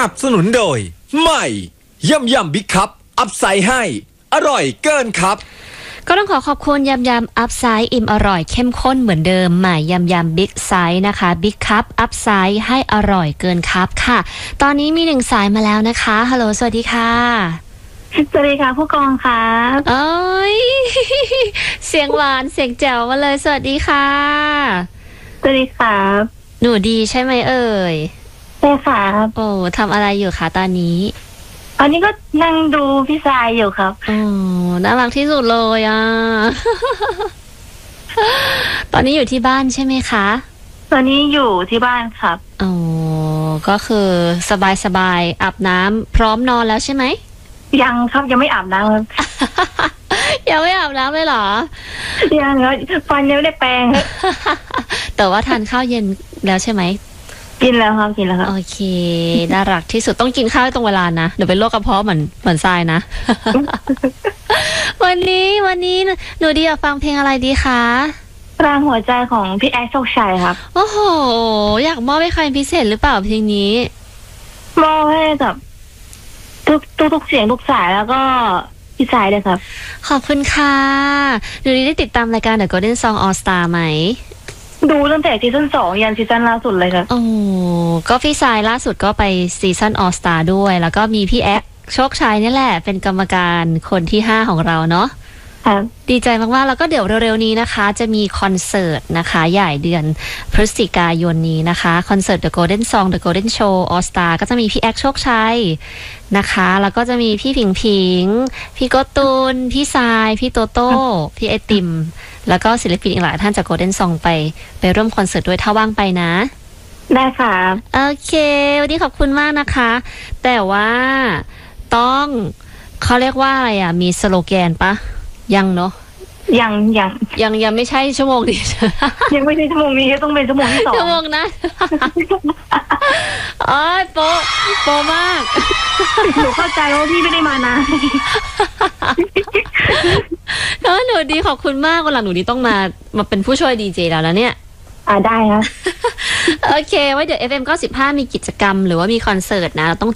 นับสนุนโดยใหม่ยำบิ๊กคัพอัพไซด์ให้อร่อยเกินครับก็ต้องขอบคุณยำอัพไซด์อิ่มอร่อยเข้มข้นเหมือนเดิมใหม่ยำบิ๊กไซด์นะคะบิ๊กคัพอัพไซด์ให้อร่อยเกินครับค่ะตอนนี้มี1สายมาแล้วนะคะฮัลโหลสวัสดีค่ะสวัสดีค่ะผู้กองค่ะเอ้ยเสียงหวานเสียงแจ๋วมาเลยสวัสดีค่ะสวัสดีค่ะหนูดีใช่ไหมเอ่ยใช่ค่ะโอ้ทำอะไรอยู่คะตอนนี้ตอนนี้ก็นั่งดูพี่ทรายอยู่ครับอ๋อน่ารักที่สุดเลยอ่ะ ตอนนี้อยู่ที่บ้านใช่ไหมคะตอนนี้อยู่ที่บ้านครับอ๋อก็คือสบายอาบน้ำพร้อมนอนแล้วใช่ไหมยังครับยังไม่อาบน้ำครับยังไม่อาบน้ำเลยเหรอยังครับฟันยังไม่ได้แปรงแต่ว่าทานข้าวเย็นแล้วใช่ไหมกินแล้วครับกินแล้วครับโอเคน่ารักที่สุดต้องกินข้าวตรงเวลานะเดี๋ยวเป็นโรคกระเพาะเหมือนทรายนะ วันนี้หนูดีอยากฟังเพลงอะไรดีคะพลังหัวใจของพี่แอ๊กโชคชัยครับโอ้โหอยากมอบให้ใครพิเศษหรือเปล่าเพลงนี้มอบให้กับทุกเสียงทุกสายแล้วก็พี่สายเลยครับขอบคุณค่ะหนูดีได้ติดตามรายการ The Golden Song All Star ไหมดูตั้งแต่ซีซั่น2ยันซีซั่นล่าสุดเลยครับโอ้ก็พี่สายล่าสุดก็ไปซีซั่น All Star ด้วยแล้วก็มีพี่แอ๊กโชคชัยนี่แหละเป็นกรรมการคนที่5ของเราเนาะดีใจมากๆแล้วก็เดี๋ยวเร็วๆนี้นะคะจะมีคอนเสิร์ตนะคะใหญ่เดือนพฤศจิกายนนี้นะคะคอนเสิร์ต The Golden Song The Golden Show All Star ก็จะมีพี่แอ๊กโชคชัยนะคะแล้วก็จะมีพี่ผิงพี่โกตูนพี่ทรายพี่โตโต้พี่ไอติมแล้วก็ศิลปินอีกหลายท่านจาก Golden Song ไปร่วมคอนเสิร์ตด้วยถ้าว่างไปนะได้ค่ะโอเควันนี้ขอบคุณมากนะคะแต่ว่าต้องเขาเรียกว่าอะไรอ่ะมีสโลแกนปะยังเนาะยังไม่ใช่ชั่วโมงนี้ยังไม่ใช่ชั่วโมงนี้ต้องเป็นชั่วโมงที่2 ชั่วโมงนะอ๋อโปมากหนูเข้าใจว่าพี่ไม่ได้มานานหนูดีขอบคุณมากวันหลังหนูดีต้องมาเป็นผู้ช่วยดีเจแล้วนะเนี่ยได้ครับโอเคไว้เดี๋ยว FM 95มีกิจกรรมหรือว่ามีคอนเสิร์ตนะเราต้อง